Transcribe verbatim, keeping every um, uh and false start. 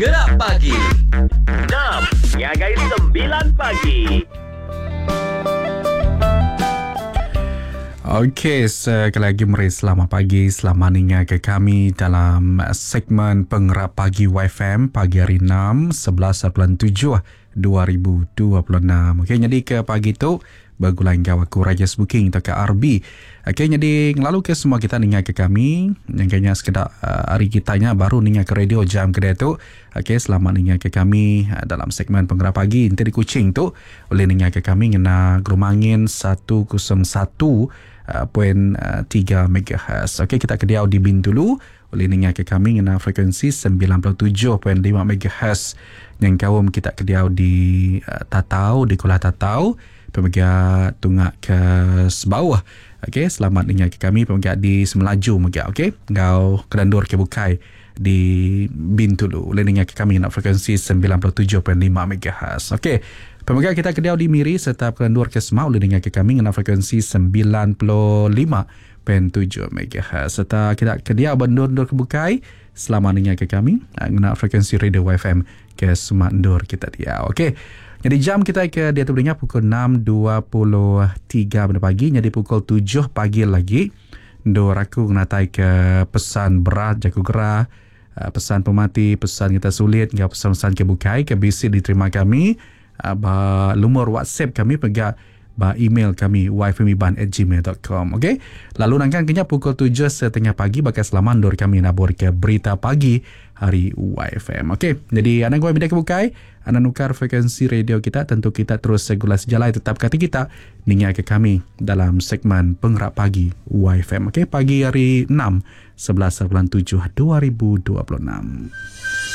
Gerak Pagi. Jam Nyagai sembilan pagi. Okey, sekali lagi mari selamat pagi, selamat ninga ke kami dalam segmen Penggerak Pagi Y F M pagi hari enam, sebelas bulan tujuh, dua ribu dua puluh enam. Okey, jadi ke pagi tu bergulang gawa ku Raja Booking atau ke R B. Okey, jadi lalu ke semua kita ninga ke kami, yang kayaknya sekedar uh, hari kitanya baru ninga ke radio jam kedua tu. Okey, selamat ninga ke kami uh, dalam segmen Penggerak Pagi. Nanti di Kuching tu boleh ninga ke kami ngena gerumangin seratus satu poin tiga megahertz. Okey, kita kediau di Bintulu. Boleh dengar ke kami dengan frekuensi sembilan puluh tujuh poin lima megahertz. Yang kaum kita kediau di uh, Tatau, di Kuala Tatau. Pemegang tunggak ke sebawah. Okey, selamat dengar ke kami. Pemegang di Semelaju. Okey, ngau kedandur ke Bukai di Bintulu. Boleh dengar ke kami dengan frekuensi sembilan puluh tujuh poin lima megahertz. Okey. Pemegang kita kediau di Miri serta kelandur ke Semau boleh dengar ke kami dengan frekuensi sembilan puluh lima poin tujuh megahertz. Serta kita kediau Bendur ke Bukai, selamat dengar ke kami dengan frekuensi radio Y F M ke Sumandur kita dia. Okey. Jadi jam kita ke dia tu dengar pukul enam dua puluh tiga pada pagi, jadi pukul tujuh pagi lagi. Ndor aku ngatai ke pesan berat jaku gerah, pesan pemati, pesan kita sulit, hingga pesan-pesan ke Bukai ke B C diterima kami. Ba lumur WhatsApp kami pegak ba email kami y f m i ban at gmail dot com. Okey. Lalu nangkan kenya pukul tujuh setengah pagi bakal selaman dor kami nabur ke berita pagi hari Y F M. Okey. Jadi anak gua bida ke Bukai, anak nukar frekuensi radio kita, tentu kita terus segulas jalan tetap kata kita dengar ke kami dalam segmen Penggerak Pagi Y F M. Okey, pagi hari enam, sebelas bulan tujuh, dua ribu dua puluh enam.